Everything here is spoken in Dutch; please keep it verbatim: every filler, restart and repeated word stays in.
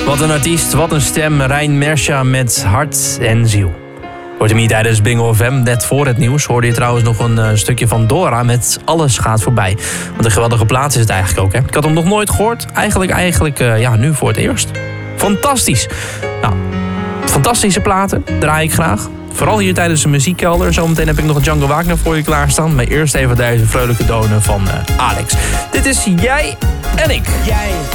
Wat een artiest, wat een stem. Rein Mersha met hart en ziel. Hoort hem hier tijdens Bingo F M. Net voor het nieuws hoorde je trouwens nog een uh, stukje van Dora met Alles gaat voorbij. Wat een geweldige plaats is het eigenlijk ook. Hè? Ik had hem nog nooit gehoord. Eigenlijk, eigenlijk uh, ja, nu voor het eerst. Fantastisch. Nou, fantastische platen draai ik graag. Vooral hier tijdens de muziekkelder. Zometeen heb ik nog Django Wagner voor je klaarstaan. Maar eerst even deze vrolijke tonen van uh, Alex. Dit is Jij en Ik. Jij.